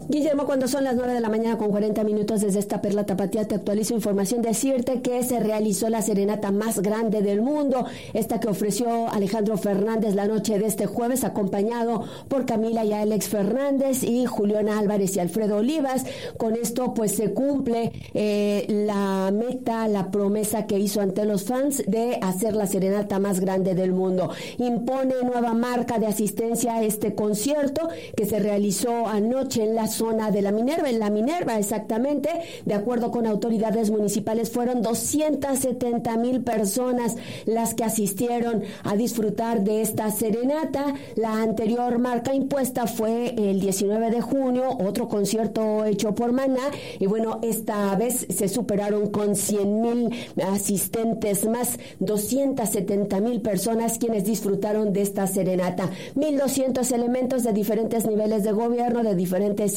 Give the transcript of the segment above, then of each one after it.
Guillermo, cuando son las 9 de la mañana con 40 minutos desde esta Perla Tapatía, te actualizo información. Decirte que se realizó la serenata más grande del mundo, esta que ofreció Alejandro Fernández la noche de este jueves, acompañado por Camila y Alex Fernández y Juliana Álvarez y Alfredo Olivas. Con esto pues se cumple la meta, la promesa que hizo ante los fans de hacer la serenata más grande del mundo. Impone nueva marca de asistencia a este concierto que se realizó anoche en la zona de la Minerva, en la Minerva exactamente. De acuerdo con autoridades municipales, fueron 270,000 personas las que asistieron a disfrutar de esta serenata. La anterior marca impuesta fue el 19 de junio, otro concierto hecho por Maná, y bueno, esta vez se superaron con 100,000 asistentes más, 270,000 personas quienes disfrutaron de esta serenata. 1,200 elementos de diferentes niveles de gobierno, de diferentes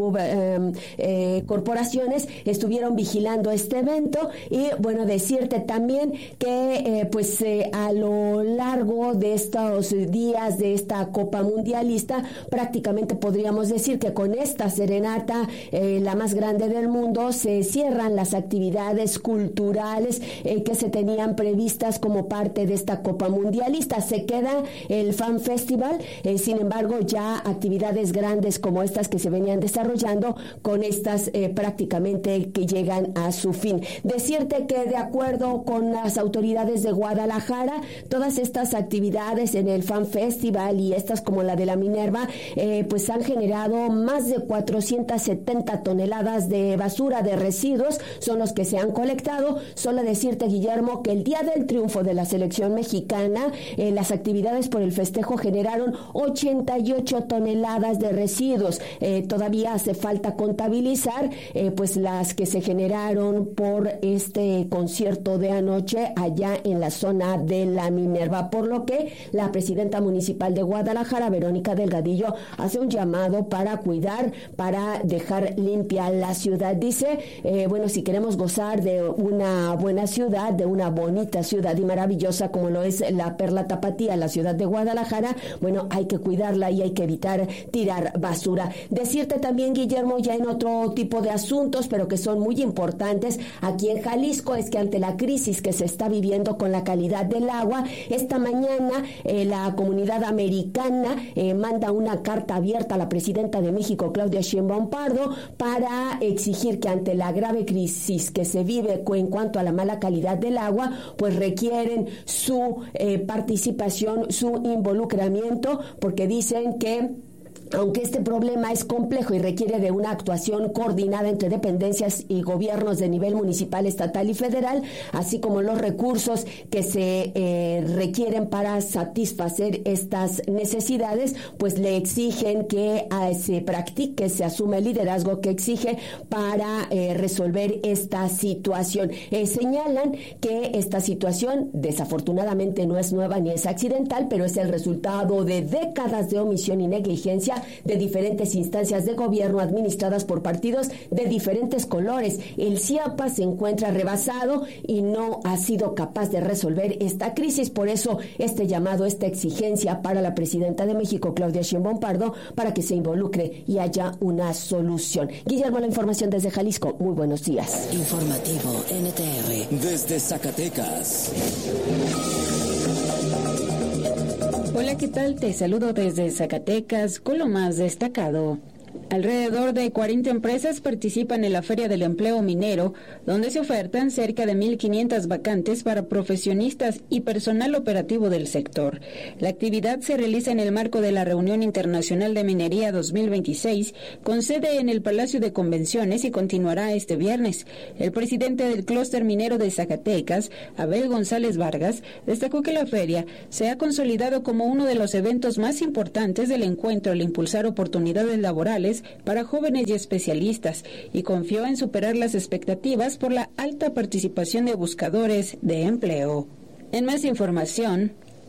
corporaciones estuvieron vigilando este evento. Y bueno, decirte también que a lo largo de estos días de esta Copa Mundialista, prácticamente podríamos decir que con esta serenata, la más grande del mundo, se cierran las actividades culturales que se tenían previstas como parte de esta Copa Mundialista. Se queda el Fan Festival, sin embargo ya actividades grandes como estas que se venían desarrollando, con estas prácticamente que llegan a su fin. Decirte que de acuerdo con las autoridades de Guadalajara, todas estas actividades en el Fan Festival y estas como la de la Minerva, pues han generado más de 470 toneladas de basura, de residuos, son los que se han colectado. Solo decirte, Guillermo, que el día del triunfo de la selección mexicana, las actividades por el festejo generaron 88 toneladas de residuos. Todavía hace falta contabilizar pues las que se generaron por este concierto de anoche allá en la zona de la Minerva, por lo que la presidenta municipal de Guadalajara, Verónica Delgadillo, hace un llamado para cuidar, para dejar limpia la ciudad. Dice, si queremos gozar de una buena ciudad, de una bonita ciudad y maravillosa como lo es la Perla Tapatía, la ciudad de Guadalajara, bueno, hay que cuidarla y hay que evitar tirar basura. Decirte también, Guillermo, ya en otro tipo de asuntos, pero que son muy importantes aquí en Jalisco, es que ante la crisis que se está viviendo con la calidad del agua, esta mañana la comunidad americana manda una carta abierta a la presidenta de México, Claudia Sheinbaum Pardo, para exigir que ante la grave crisis que se vive en cuanto a la mala calidad del agua, pues requieren su participación, su involucramiento, porque dicen que aunque este problema es complejo y requiere de una actuación coordinada entre dependencias y gobiernos de nivel municipal, estatal y federal, así como los recursos que se requieren para satisfacer estas necesidades, pues le exigen que se practique, se asuma el liderazgo que exige para resolver esta situación. Señalan que esta situación desafortunadamente no es nueva ni es accidental, pero es el resultado de décadas de omisión y negligencia de diferentes instancias de gobierno administradas por partidos de diferentes colores. El CIAPA se encuentra rebasado y no ha sido capaz de resolver esta crisis. Por eso este llamado, esta exigencia para la presidenta de México, Claudia Sheinbaum Pardo, para que se involucre y haya una solución. Guillermo, la información desde Jalisco. Muy buenos días. Informativo NTR desde Zacatecas. Hola, ¿qué tal? Te saludo desde Zacatecas con lo más destacado. Alrededor de 40 empresas participan en la Feria del Empleo Minero, donde se ofertan cerca de 1,500 vacantes para profesionistas y personal operativo del sector. La actividad se realiza en el marco de la Reunión Internacional de Minería 2026, con sede en el Palacio de Convenciones, y continuará este viernes. El presidente del Clúster Minero de Zacatecas, Abel González Vargas, destacó que la feria se ha consolidado como uno de los eventos más importantes del encuentro al impulsar oportunidades laborales para jóvenes y especialistas, y confió en superar las expectativas por la alta participación de buscadores de empleo. En más información,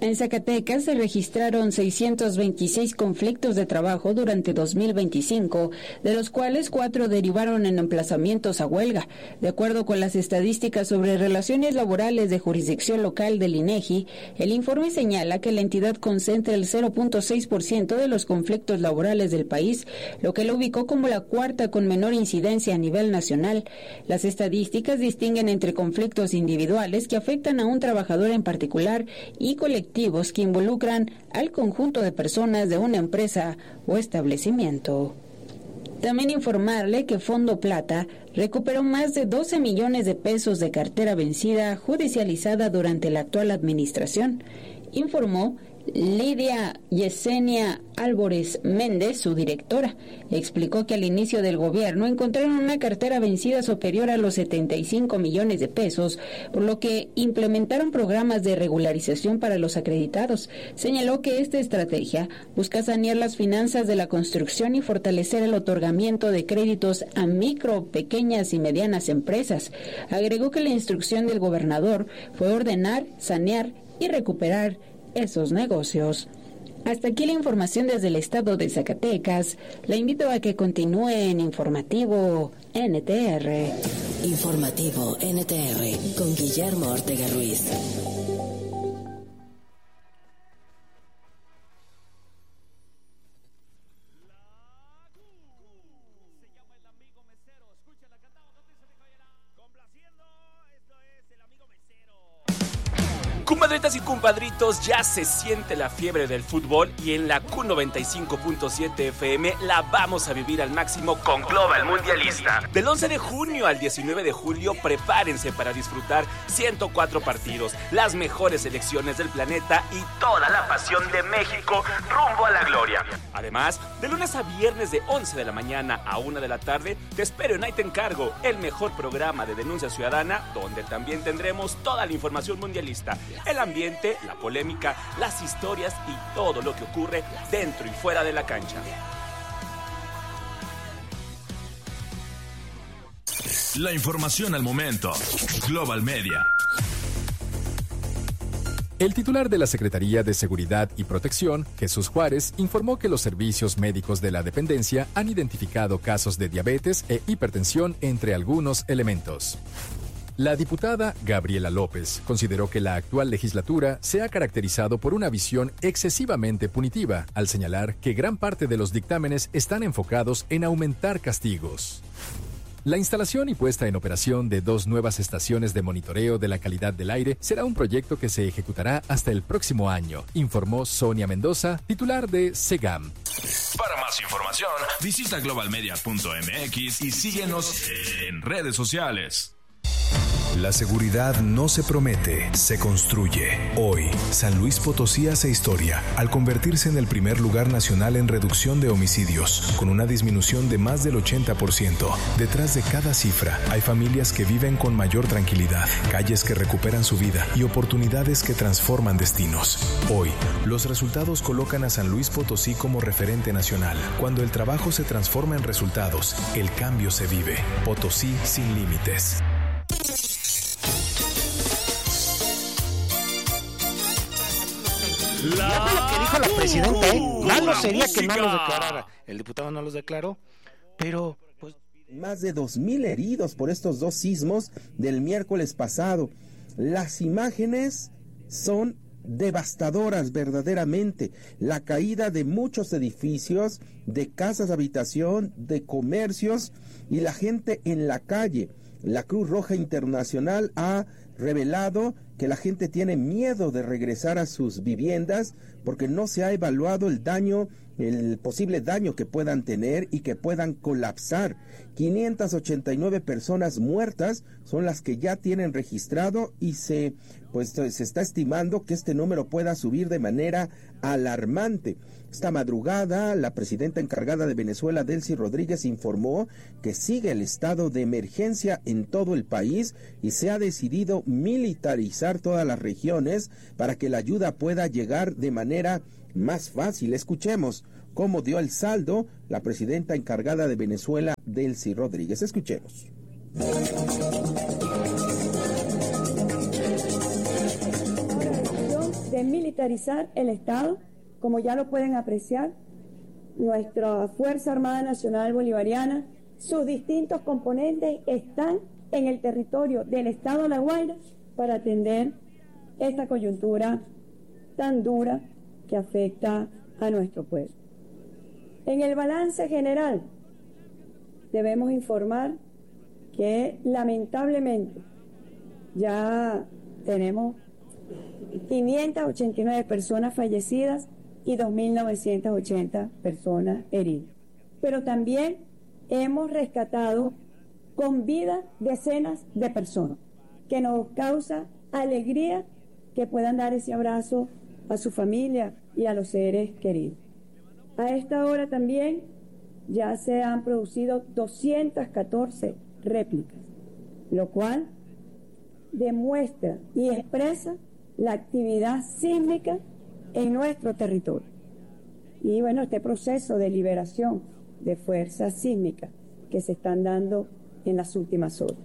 En Zacatecas se registraron 626 conflictos de trabajo durante 2025, de los cuales 4 derivaron en emplazamientos a huelga. De acuerdo con las estadísticas sobre relaciones laborales de jurisdicción local del INEGI, el informe señala que la entidad concentra el 0.6% de los conflictos laborales del país, lo que lo ubicó como la cuarta con menor incidencia a nivel nacional. Las estadísticas distinguen entre conflictos individuales que afectan a un trabajador en particular y colectivos que involucran al conjunto de personas de una empresa o establecimiento. También informarle que Fondo Plata recuperó más de 12 millones de pesos de cartera vencida judicializada durante la actual administración, informó Lidia Yesenia Álvarez Méndez, su directora. Explicó que al inicio del gobierno encontraron una cartera vencida superior a los 75 millones de pesos, por lo que implementaron programas de regularización para los acreditados. Señaló que esta estrategia busca sanear las finanzas de la construcción y fortalecer el otorgamiento de créditos a micro, pequeñas y medianas empresas. Agregó que la instrucción del gobernador fue ordenar, sanear y recuperar esos negocios. Hasta aquí la información desde el estado de Zacatecas. La invito a que continúe en Informativo NTR. Informativo NTR con Guillermo Ortega Ruiz. Compadritas y compadritos, ya se siente la fiebre del fútbol y en la Q95.7 FM la vamos a vivir al máximo con Global Mundialista. Del 11 de junio al 19 de julio, prepárense para disfrutar 104 partidos, las mejores selecciones del planeta y toda la pasión de México rumbo a la gloria. Además, de lunes a viernes de 11 de la mañana a 1 de la tarde, te espero en Ahí Te Encargo, el mejor programa de denuncia ciudadana, donde también tendremos toda la información mundialista, el ambiente, la polémica, las historias y todo lo que ocurre dentro y fuera de la cancha. La información al momento. Global Media. El titular de la Secretaría de Seguridad y Protección, Jesús Juárez, informó que los servicios médicos de la dependencia han identificado casos de diabetes e hipertensión entre algunos elementos. La diputada Gabriela López consideró que la actual legislatura se ha caracterizado por una visión excesivamente punitiva, al señalar que gran parte de los dictámenes están enfocados en aumentar castigos. La instalación y puesta en operación de 2 nuevas estaciones de monitoreo de la calidad del aire será un proyecto que se ejecutará hasta el próximo año, informó Sonia Mendoza, titular de SEGAM. Para más información, visita globalmedia.mx y síguenos en redes sociales. La seguridad no se promete, se construye. Hoy, San Luis Potosí hace historia al convertirse en el primer lugar nacional en reducción de homicidios, con una disminución de más del 80%. Detrás de cada cifra, hay familias que viven con mayor tranquilidad, calles que recuperan su vida y oportunidades que transforman destinos. Hoy, los resultados colocan a San Luis Potosí como referente nacional. Cuando el trabajo se transforma en resultados, el cambio se vive. Potosí sin límites. Ya fue lo que dijo la presidenta, Malo sería que no los declarara. El diputado no los declaró, pero pues más de 2,000 heridos por estos 2 sismos del miércoles pasado. Las imágenes son devastadoras verdaderamente. La caída de muchos edificios, de casas de habitación, de comercios y la gente en la calle. La Cruz Roja Internacional ha revelado que la gente tiene miedo de regresar a sus viviendas porque no se ha evaluado el daño, el posible daño que puedan tener y que puedan colapsar. 589 personas muertas son las que ya tienen registrado y se está estimando que este número pueda subir de manera alarmante. Esta madrugada, la presidenta encargada de Venezuela, Delcy Rodríguez, informó que sigue el estado de emergencia en todo el país y se ha decidido militarizar todas las regiones para que la ayuda pueda llegar de manera más fácil. Escuchemos cómo dio el saldo la presidenta encargada de Venezuela, Delcy Rodríguez. Escuchemos. De desmilitarizar el Estado. Como ya lo pueden apreciar, nuestra Fuerza Armada Nacional Bolivariana, sus distintos componentes están en el territorio del Estado de La Guaira para atender esta coyuntura tan dura que afecta a nuestro pueblo. En el balance general, debemos informar que lamentablemente ya tenemos 589 personas fallecidas y 2.980 personas heridas. Pero también hemos rescatado con vida decenas de personas, que nos causa alegría que puedan dar ese abrazo a su familia y a los seres queridos. A esta hora también ya se han producido 214 réplicas, lo cual demuestra y expresa la actividad sísmica en nuestro territorio. Y bueno, este proceso de liberación de fuerzas sísmicas que se están dando en las últimas horas.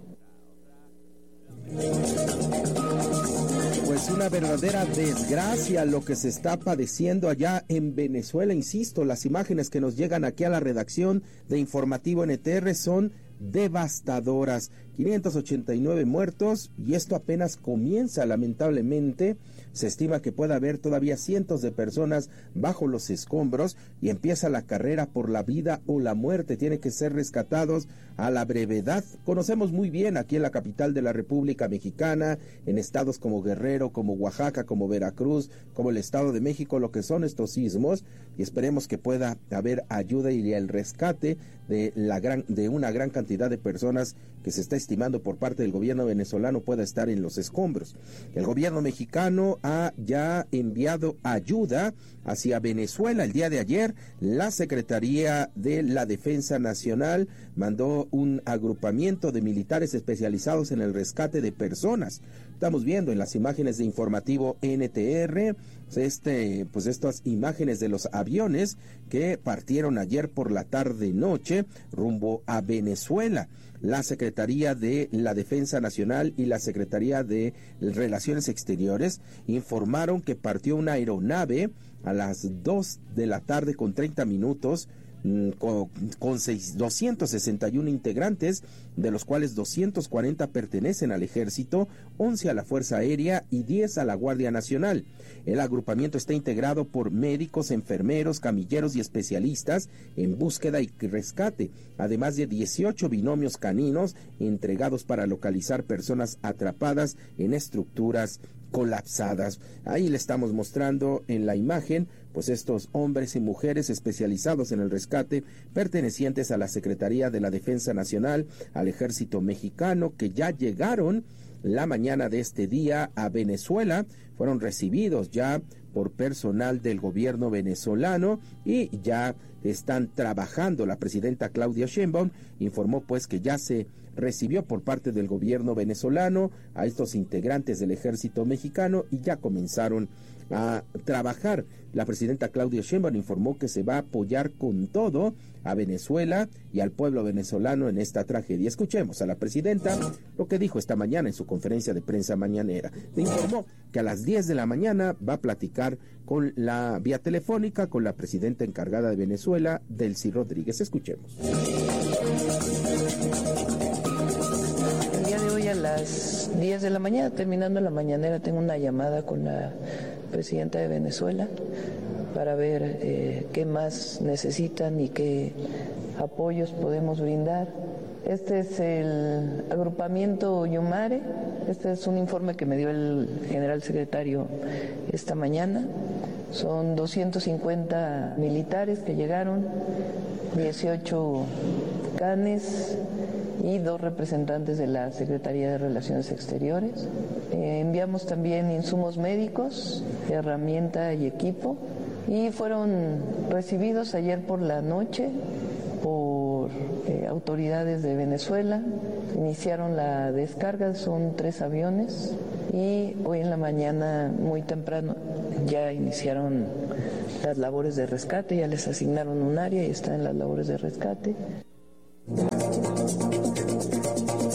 Pues una verdadera desgracia lo que se está padeciendo allá en Venezuela, insisto, las imágenes que nos llegan aquí a la redacción de Informativo NTR son devastadoras. 589 muertos y esto apenas comienza, lamentablemente. Se estima que pueda haber todavía cientos de personas bajo los escombros y empieza la carrera por la vida o la muerte. Tienen que ser rescatados a la brevedad. Conocemos muy bien aquí en la capital de la República Mexicana, en estados como Guerrero, como Oaxaca, como Veracruz, como el Estado de México, lo que son estos sismos, y esperemos que pueda haber ayuda y el rescate de una gran cantidad de personas que se está estimando por parte del gobierno venezolano pueda estar en los escombros. El gobierno mexicano ha ya enviado ayuda hacia Venezuela. El día de ayer, la Secretaría de la Defensa Nacional mandó un agrupamiento de militares especializados en el rescate de personas. Estamos viendo en las imágenes de Informativo NTR, pues estas imágenes de los aviones que partieron ayer por la tarde-noche rumbo a Venezuela. La Secretaría de la Defensa Nacional y la Secretaría de Relaciones Exteriores informaron que partió una aeronave a las 2 de la tarde con 30 minutos con 261 integrantes, de los cuales 240 pertenecen al Ejército, 11 a la Fuerza Aérea y 10 a la Guardia Nacional. El agrupamiento está integrado por médicos, enfermeros, camilleros y especialistas en búsqueda y rescate, además de 18 binomios caninos entregados para localizar personas atrapadas en estructuras colapsadas. Ahí le estamos mostrando en la imagen pues estos hombres y mujeres especializados en el rescate pertenecientes a la Secretaría de la Defensa Nacional, al Ejército Mexicano, que ya llegaron la mañana de este día a Venezuela. Fueron recibidos ya por personal del gobierno venezolano y ya están trabajando. La presidenta Claudia Sheinbaum informó pues que ya se recibió por parte del gobierno venezolano a estos integrantes del Ejército Mexicano y ya comenzaron a trabajar. La presidenta Claudia Sheinbaum informó que se va a apoyar con todo a Venezuela y al pueblo venezolano en esta tragedia. Escuchemos a la presidenta lo que dijo esta mañana en su conferencia de prensa mañanera. Le informó que a las 10 de la mañana va a platicar con la vía telefónica con la presidenta encargada de Venezuela, Delcy Rodríguez. Escuchemos. El día de hoy a las 10 de la mañana, terminando la mañanera, tengo una llamada con la presidenta de Venezuela para ver qué más necesitan y qué apoyos podemos brindar. Este es el agrupamiento Yumare. Este es un informe que me dio el general secretario esta mañana. Son 250 militares que llegaron, 18 canes y 2 representantes de la Secretaría de Relaciones Exteriores. Enviamos también insumos médicos, herramienta y equipo, y fueron recibidos ayer por la noche por autoridades de Venezuela. Iniciaron la descarga, son 3 aviones, y hoy en la mañana muy temprano ya iniciaron las labores de rescate, ya les asignaron un área y están en las labores de rescate.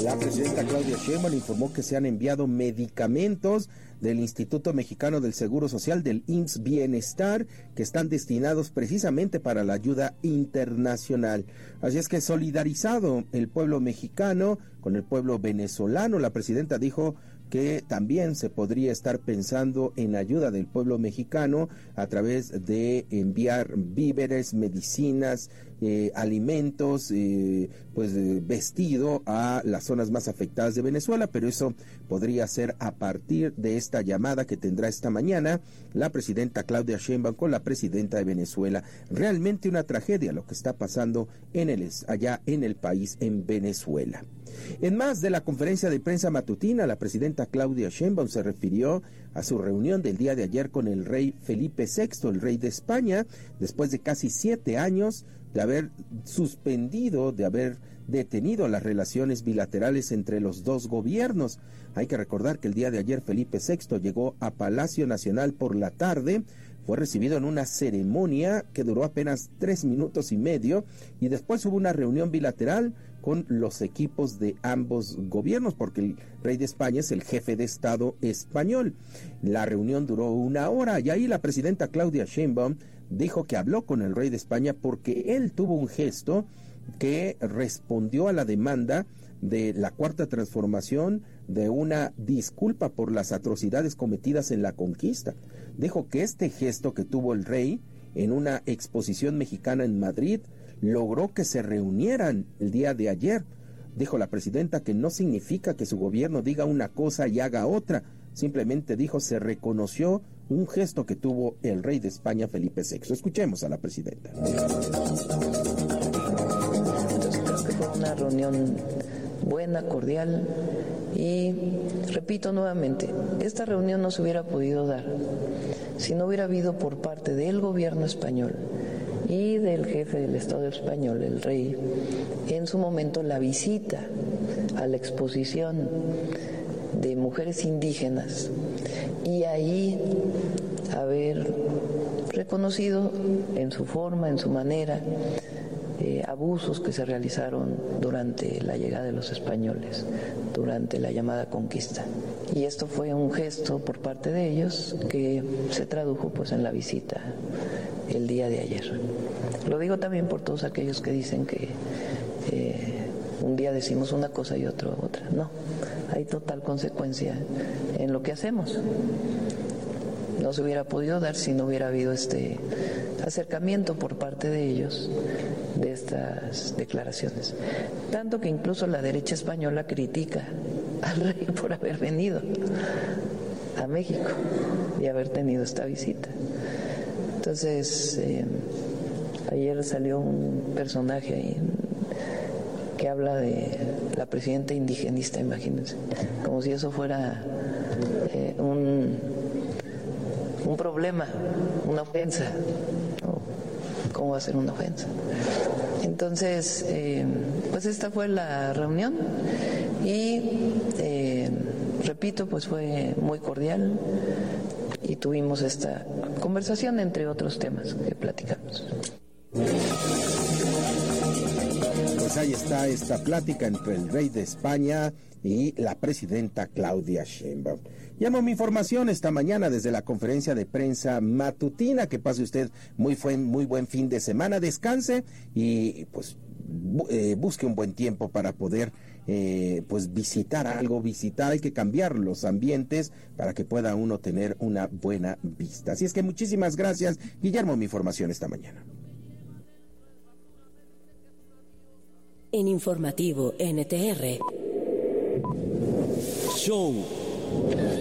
La presidenta Claudia Sheinbaum informó que se han enviado medicamentos del Instituto Mexicano del Seguro Social, del IMSS Bienestar, que están destinados precisamente para la ayuda internacional. Así es que solidarizado el pueblo mexicano con el pueblo venezolano, la presidenta dijo que también se podría estar pensando en ayuda del pueblo mexicano a través de enviar víveres, medicinas, alimentos, vestido a las zonas más afectadas de Venezuela, pero eso podría ser a partir de esta llamada que tendrá esta mañana la presidenta Claudia Sheinbaum con la presidenta de Venezuela. Realmente una tragedia lo que está pasando allá en el país, en Venezuela. En más de la conferencia de prensa matutina, la presidenta Claudia Sheinbaum se refirió a su reunión del día de ayer con el rey Felipe VI, el rey de España, después de casi 7 años de haber suspendido, de haber detenido las relaciones bilaterales entre los dos gobiernos. Hay que recordar que el día de ayer Felipe VI llegó a Palacio Nacional por la tarde, fue recibido en una ceremonia que duró apenas 3 minutos y medio y después hubo una reunión bilateral con los equipos de ambos gobiernos, porque el rey de España es el jefe de Estado español. La reunión duró 1 hora y ahí la presidenta Claudia Sheinbaum dijo que habló con el rey de España porque él tuvo un gesto que respondió a la demanda de la Cuarta Transformación de una disculpa por las atrocidades cometidas en la conquista. Dijo que este gesto que tuvo el rey en una exposición mexicana en Madrid logró que se reunieran el día de ayer. Dijo la presidenta que no significa que su gobierno diga una cosa y haga otra, simplemente dijo se reconoció un gesto que tuvo el rey de España Felipe VI. Escuchemos a la presidenta. Entonces creo que fue una reunión buena, cordial y repito nuevamente, esta reunión no se hubiera podido dar si no hubiera habido por parte del gobierno español y del jefe del Estado español, el rey, en su momento la visita a la exposición de mujeres indígenas y ahí haber reconocido en su forma, en su manera, abusos que se realizaron durante la llegada de los españoles, durante la llamada conquista. Y esto fue un gesto por parte de ellos que se tradujo pues en la visita el día de ayer. Lo digo también por todos aquellos que dicen que un día decimos una cosa y otra. No, hay total consecuencia en lo que hacemos. No se hubiera podido dar si no hubiera habido este acercamiento por parte de ellos de estas declaraciones. Tanto que incluso la derecha española critica al rey por haber venido a México y haber tenido esta visita. Entonces, ayer salió un personaje ahí que habla de la presidenta indigenista, imagínense, como si eso fuera un problema, una ofensa. ¿Cómo va a ser una ofensa? Entonces, pues esta fue la reunión y repito, pues fue muy cordial y tuvimos esta conversación entre otros temas que platicamos. Pues ahí está esta plática entre el rey de España y la presidenta Claudia Sheinbaum. Llamo mi información esta mañana desde la conferencia de prensa matutina. Que pase usted muy buen fin de semana, descanse y pues busque un buen tiempo para poder pues visitar algo, hay que cambiar los ambientes para que pueda uno tener una buena vista. Así es que muchísimas gracias, Guillermo, mi información esta mañana. En Informativo NTR. Show